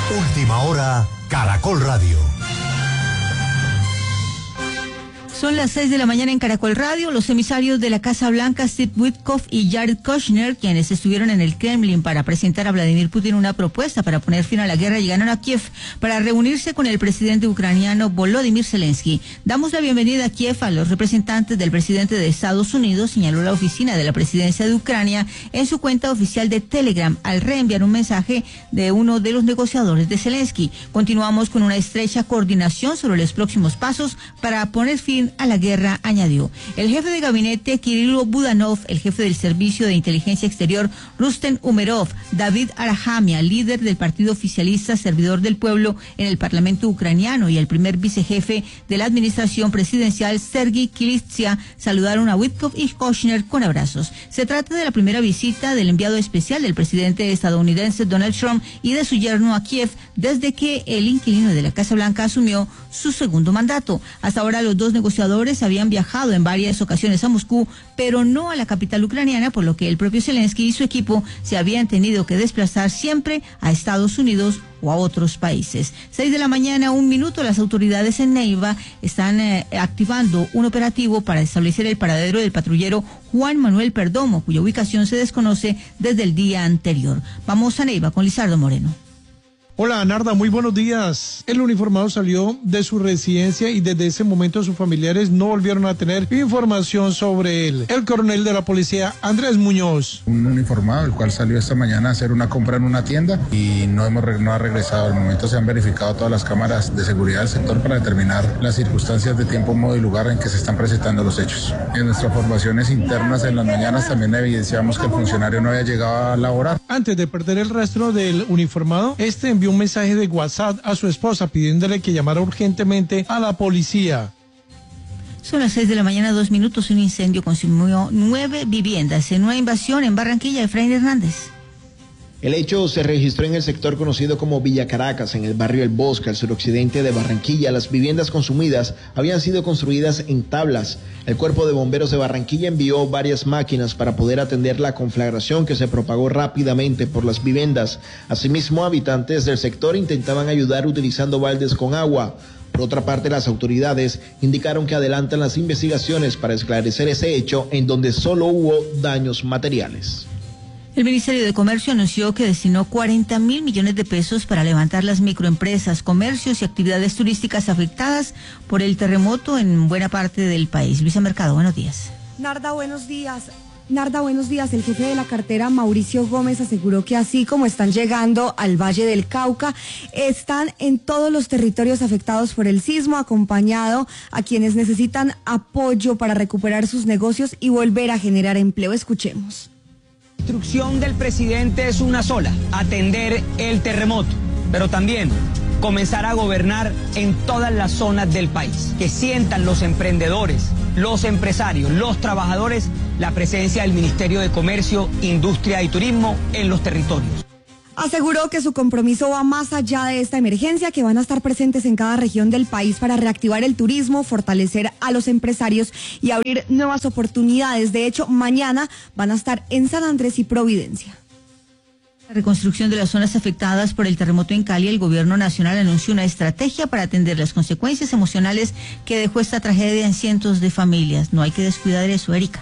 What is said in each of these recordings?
Última hora, Caracol Radio. Son las 6 de la mañana en Caracol Radio. Los emisarios de la Casa Blanca, Steve Witkoff y Jared Kushner, quienes estuvieron en el Kremlin para presentar a Vladimir Putin una propuesta para poner fin a la guerra, llegaron a Kiev para reunirse con el presidente ucraniano Volodymyr Zelensky. Damos la bienvenida a Kiev a los representantes del presidente de Estados Unidos, señaló la oficina de la presidencia de Ucrania en su cuenta oficial de Telegram al reenviar un mensaje de uno de los negociadores de Zelensky. Continuamos con una estrecha coordinación sobre los próximos pasos para poner fin a la guerra, añadió. El jefe de gabinete Kirilo Budanov, el jefe del Servicio de Inteligencia Exterior Rustem Umerov, David Arahamian, líder del partido oficialista Servidor del Pueblo en el Parlamento ucraniano, y el primer vicejefe de la administración presidencial Sergei Kilitsia saludaron a Witkoff y Kushner con abrazos. Se trata de la primera visita del enviado especial del presidente estadounidense Donald Trump y de su yerno a Kiev desde que el inquilino de la Casa Blanca asumió su segundo mandato. Hasta ahora los dos negociadores habían viajado en varias ocasiones a Moscú, pero no a la capital ucraniana, por lo que el propio Zelensky y su equipo se habían tenido que desplazar siempre a Estados Unidos o a otros países. 6 de la mañana, 1 minuto, las autoridades en Neiva están activando un operativo para establecer el paradero del patrullero Juan Manuel Perdomo, cuya ubicación se desconoce desde el día anterior. Vamos a Neiva con Lizardo Moreno. Hola, Narda, muy buenos días. El uniformado salió de su residencia y desde ese momento sus familiares no volvieron a tener información sobre él. El coronel de la policía, Andrés Muñoz. Un uniformado, el cual salió esta mañana a hacer una compra en una tienda y no ha regresado. Al momento se han verificado todas las cámaras de seguridad del sector para determinar las circunstancias de tiempo, modo y lugar en que se están presentando los hechos. En nuestras formaciones internas en las mañanas también evidenciamos que el funcionario no había llegado a laborar. Antes de perder el rastro del uniformado, envió un mensaje de WhatsApp a su esposa pidiéndole que llamara urgentemente a la policía. Son las 6 de la mañana, 2 minutos. Un incendio consumió 9 viviendas en una invasión en Barranquilla. Efraín Hernández. El hecho se registró en el sector conocido como Villa Caracas, en el barrio El Bosque, al suroccidente de Barranquilla. Las viviendas consumidas habían sido construidas en tablas. El Cuerpo de Bomberos de Barranquilla envió varias máquinas para poder atender la conflagración que se propagó rápidamente por las viviendas. Asimismo, habitantes del sector intentaban ayudar utilizando baldes con agua. Por otra parte, las autoridades indicaron que adelantan las investigaciones para esclarecer ese hecho, en donde solo hubo daños materiales. El Ministerio de Comercio anunció que destinó 40.000 millones de pesos para levantar las microempresas, comercios y actividades turísticas afectadas por el terremoto en buena parte del país. Luisa Mercado, buenos días. Narda, buenos días. El jefe de la cartera, Mauricio Gómez, aseguró que así como están llegando al Valle del Cauca, están en todos los territorios afectados por el sismo, acompañado a quienes necesitan apoyo para recuperar sus negocios y volver a generar empleo. Escuchemos. La instrucción del presidente es una sola: atender el terremoto, pero también comenzar a gobernar en todas las zonas del país. Que sientan los emprendedores, los empresarios, los trabajadores la presencia del Ministerio de Comercio, Industria y Turismo en los territorios. Aseguró que su compromiso va más allá de esta emergencia, que van a estar presentes en cada región del país para reactivar el turismo, fortalecer a los empresarios y abrir nuevas oportunidades. De hecho, mañana van a estar en San Andrés y Providencia. La reconstrucción de las zonas afectadas por el terremoto en Cali, el gobierno nacional anunció una estrategia para atender las consecuencias emocionales que dejó esta tragedia en cientos de familias. No hay que descuidar eso, Erika.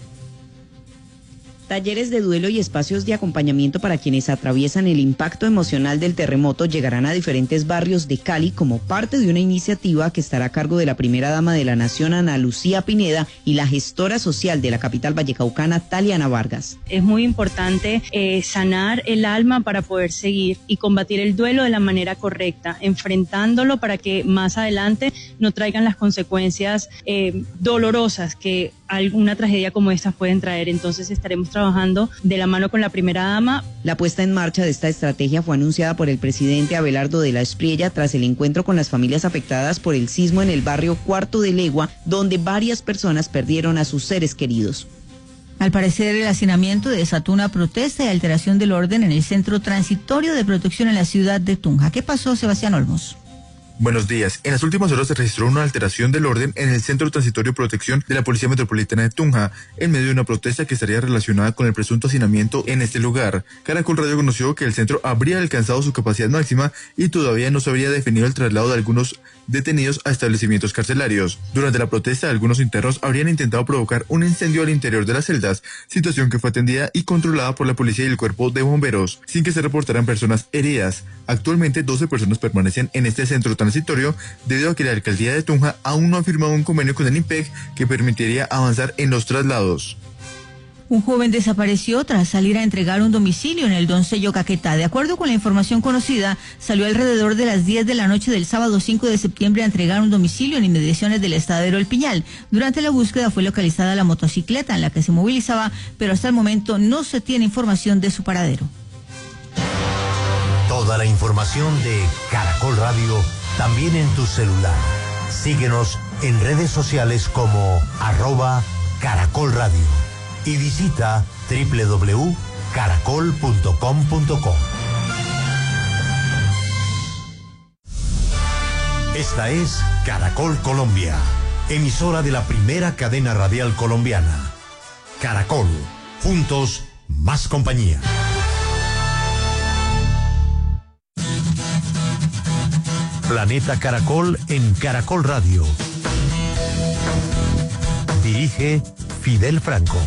Talleres de duelo y espacios de acompañamiento para quienes atraviesan el impacto emocional del terremoto llegarán a diferentes barrios de Cali como parte de una iniciativa que estará a cargo de la primera dama de la Nación, Ana Lucía Pineda, y la gestora social de la capital vallecaucana, Taliana Vargas. Es muy importante sanar el alma para poder seguir y combatir el duelo de la manera correcta, enfrentándolo para que más adelante no traigan las consecuencias dolorosas que alguna tragedia como esta pueden traer. Entonces estaremos trabajando de la mano con la primera dama. La puesta en marcha de esta estrategia fue anunciada por el presidente Abelardo de la Espriella tras el encuentro con las familias afectadas por el sismo en el barrio Cuarto de Legua, donde varias personas perdieron a sus seres queridos. Al parecer, el hacinamiento desató una protesta y alteración del orden en el centro transitorio de protección en la ciudad de Tunja. ¿Qué pasó, Sebastián Olmos? Buenos días. En las últimas horas se registró una alteración del orden en el Centro Transitorio de Protección de la Policía Metropolitana de Tunja, en medio de una protesta que estaría relacionada con el presunto hacinamiento en este lugar. Caracol Radio conoció que el centro habría alcanzado su capacidad máxima y todavía no se habría definido el traslado de algunos detenidos a establecimientos carcelarios. Durante la protesta, algunos internos habrían intentado provocar un incendio al interior de las celdas, situación que fue atendida y controlada por la policía y el cuerpo de bomberos, sin que se reportaran personas heridas. Actualmente 12 personas permanecen en este centro transitorio debido a que la alcaldía de Tunja aún no ha firmado un convenio con el IMPEC que permitiría avanzar en los traslados. Un joven desapareció tras salir a entregar un domicilio en el Doncello, Caquetá. De acuerdo con la información conocida, salió alrededor de las 10 de la noche del sábado 5 de septiembre a entregar un domicilio en inmediaciones del Estadero El Piñal. Durante la búsqueda fue localizada la motocicleta en la que se movilizaba, pero hasta el momento no se tiene información de su paradero. Toda la información de Caracol Radio también en tu celular. Síguenos en redes sociales como @Caracol Radio. Y visita www.caracol.com.co. Esta es Caracol Colombia, emisora de la primera cadena radial colombiana. Caracol, juntos, más compañía. Planeta Caracol en Caracol Radio. Dirige Fidel Franco.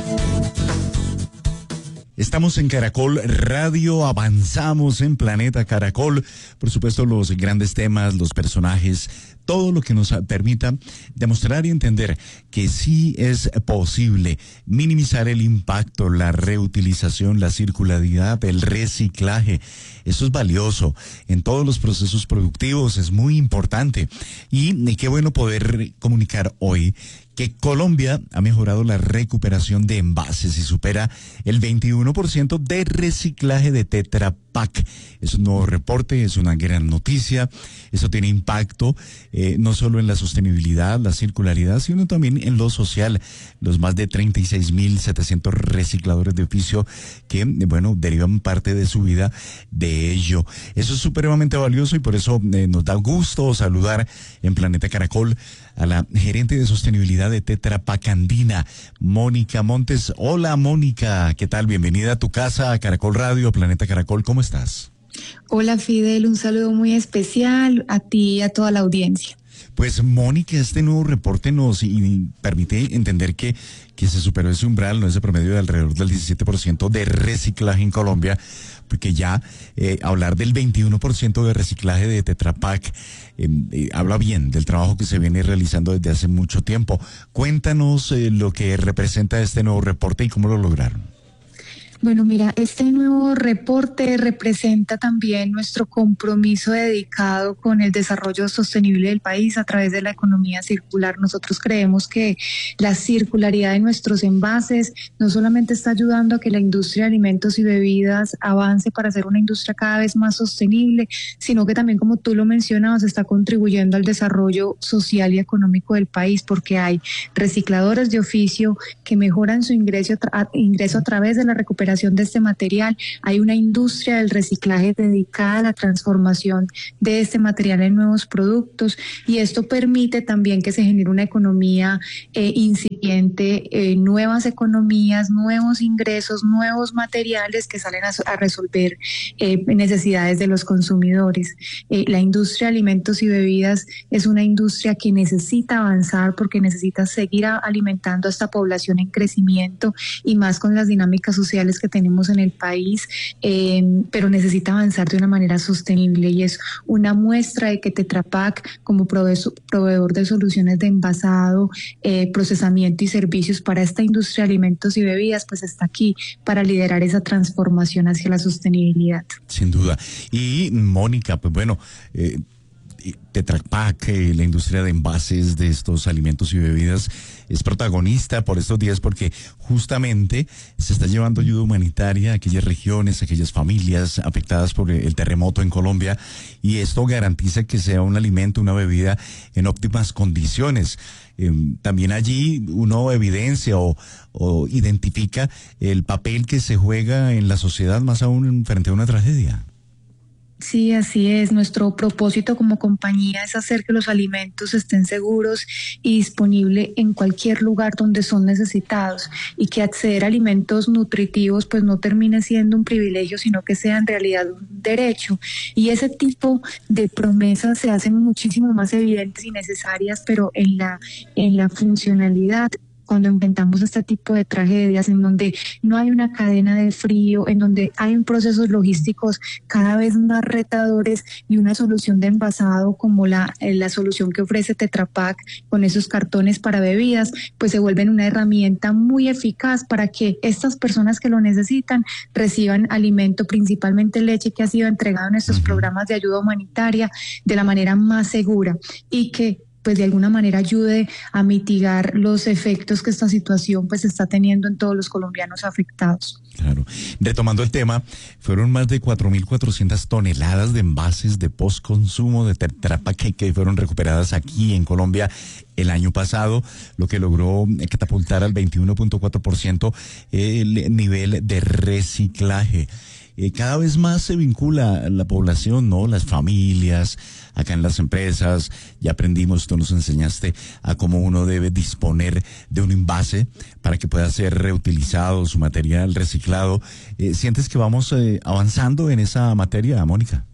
Estamos en Caracol Radio, avanzamos en Planeta Caracol, por supuesto los grandes temas, los personajes, todo lo que nos permita demostrar y entender que sí es posible minimizar el impacto, la reutilización, la circularidad, el reciclaje. Eso es valioso en todos los procesos productivos, es muy importante. Y qué bueno poder comunicar hoy que Colombia ha mejorado la recuperación de envases y supera el 21% de reciclaje de Tetra Pak. Es un nuevo reporte, es una gran noticia. Eso tiene impacto no solo en la sostenibilidad, la circularidad, sino también en lo social. Los más de 36.700 recicladores de oficio que, bueno, derivan parte de su vida de ello. Eso es supremamente valioso y por eso nos da gusto saludar en Planeta Caracol a la gerente de sostenibilidad de Tetra Pak Andina, Mónica Montes. Hola, Mónica, ¿qué tal? Bienvenida a tu casa, a Caracol Radio, a Planeta Caracol, ¿cómo estás? Hola, Fidel, un saludo muy especial a ti y a toda la audiencia. Pues, Mónica, este nuevo reporte nos permite entender que se superó ese umbral, no ese promedio de alrededor del 17% de reciclaje en Colombia, porque ya hablar del 21% de reciclaje de Tetra Pak habla bien del trabajo que se viene realizando desde hace mucho tiempo. Cuéntanos lo que representa este nuevo reporte y cómo lo lograron. Bueno, mira, este nuevo reporte representa también nuestro compromiso dedicado con el desarrollo sostenible del país a través de la economía circular. Nosotros creemos que la circularidad de nuestros envases no solamente está ayudando a que la industria de alimentos y bebidas avance para ser una industria cada vez más sostenible, sino que también, como tú lo mencionabas, está contribuyendo al desarrollo social y económico del país, porque hay recicladores de oficio que mejoran su ingreso a través de la recuperación de este material. Hay una industria del reciclaje dedicada a la transformación de este material en nuevos productos, y esto permite también que se genere una economía incipiente, nuevas economías, nuevos ingresos, nuevos materiales que salen a resolver necesidades de los consumidores. La industria de alimentos y bebidas es una industria que necesita avanzar porque necesita seguir alimentando a esta población en crecimiento, y más con las dinámicas sociales que tenemos en el país, pero necesita avanzar de una manera sostenible, y es una muestra de que Tetra Pak, como proveedor de soluciones de envasado, procesamiento y servicios para esta industria de alimentos y bebidas, pues está aquí para liderar esa transformación hacia la sostenibilidad. Sin duda. Y Mónica, pues bueno, Tetra Pak, la industria de envases de estos alimentos y bebidas, es protagonista por estos días porque justamente se está llevando ayuda humanitaria a aquellas regiones, a aquellas familias afectadas por el terremoto en Colombia, y esto garantiza que sea un alimento, una bebida en óptimas condiciones. También allí uno evidencia o identifica el papel que se juega en la sociedad, más aún frente a una tragedia. Sí, así es. Nuestro propósito como compañía es hacer que los alimentos estén seguros y disponibles en cualquier lugar donde son necesitados, y que acceder a alimentos nutritivos pues no termine siendo un privilegio, sino que sea en realidad un derecho. Y ese tipo de promesas se hacen muchísimo más evidentes y necesarias, pero en la funcionalidad, cuando enfrentamos este tipo de tragedias en donde no hay una cadena de frío, en donde hay procesos logísticos cada vez más retadores, y una solución de envasado como la solución que ofrece Tetra Pak con esos cartones para bebidas, pues se vuelven una herramienta muy eficaz para que estas personas que lo necesitan reciban alimento, principalmente leche, que ha sido entregado en estos programas de ayuda humanitaria de la manera más segura, y que pues de alguna manera ayude a mitigar los efectos que esta situación pues está teniendo en todos los colombianos afectados. Claro. Retomando el tema, fueron más de 4.400 toneladas de envases de postconsumo de Tetra Pak que fueron recuperadas aquí en Colombia el año pasado, lo que logró catapultar al 21.4% el nivel de reciclaje. Cada vez más se vincula la población, ¿no? Las familias, acá en las empresas. Ya aprendimos, tú nos enseñaste a cómo uno debe disponer de un envase para que pueda ser reutilizado, su material reciclado. ¿Sientes que vamos avanzando en esa materia, Mónica?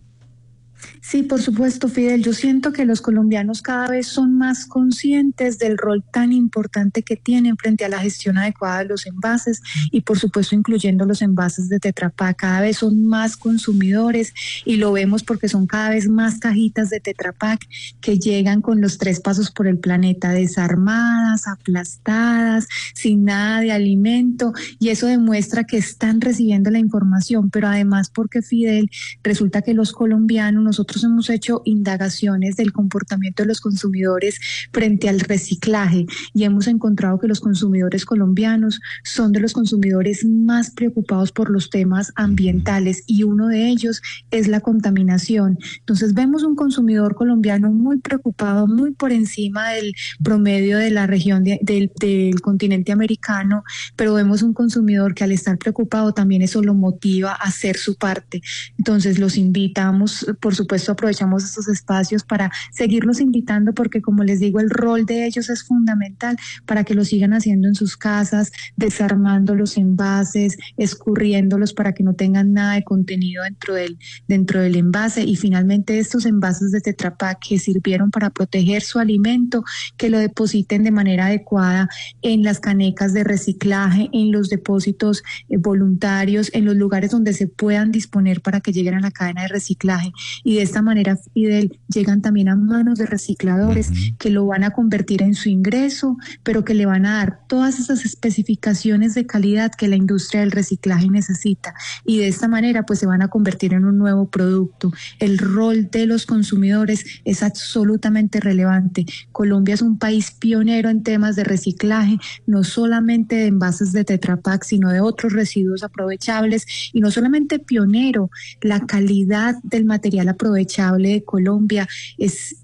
Sí, por supuesto, Fidel. Yo siento que los colombianos cada vez son más conscientes del rol tan importante que tienen frente a la gestión adecuada de los envases, y por supuesto incluyendo los envases de Tetra Pak. Cada vez son más consumidores, y lo vemos porque son cada vez más cajitas de Tetra Pak que llegan con los 3 pasos por el planeta, desarmadas, aplastadas, sin nada de alimento, y eso demuestra que están recibiendo la información. Pero además, porque Fidel, resulta que los colombianos, nosotros hemos hecho indagaciones del comportamiento de los consumidores frente al reciclaje, y hemos encontrado que los consumidores colombianos son de los consumidores más preocupados por los temas ambientales, y uno de ellos es la contaminación. Entonces vemos un consumidor colombiano muy preocupado, muy por encima del promedio de la región del continente americano, pero vemos un consumidor que al estar preocupado también eso lo motiva a hacer su parte. Entonces los invitamos, por supuesto aprovechamos estos espacios para seguirlos invitando, porque como les digo, el rol de ellos es fundamental para que lo sigan haciendo en sus casas, desarmando los envases, escurriéndolos para que no tengan nada de contenido dentro del envase, y finalmente estos envases de Tetra Pak que sirvieron para proteger su alimento, que lo depositen de manera adecuada en las canecas de reciclaje, en los depósitos voluntarios, en los lugares donde se puedan disponer para que lleguen a la cadena de reciclaje. Y de esta manera, Fidel, llegan también a manos de recicladores que lo van a convertir en su ingreso, pero que le van a dar todas esas especificaciones de calidad que la industria del reciclaje necesita, y de esta manera pues se van a convertir en un nuevo producto. El rol de los consumidores es absolutamente relevante. Colombia es un país pionero en temas de reciclaje, no solamente de envases de Tetra Pak, sino de otros residuos aprovechables, y no solamente pionero, la calidad del material aprovechable de Colombia es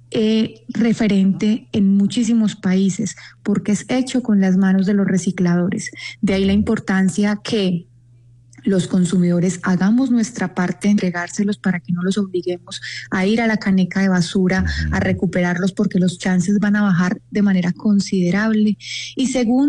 referente en muchísimos países, porque es hecho con las manos de los recicladores. De ahí la importancia que los consumidores hagamos nuestra parte, entregárselos para que no los obliguemos a ir a la caneca de basura a recuperarlos, porque los chances van a bajar de manera considerable. Y segundo,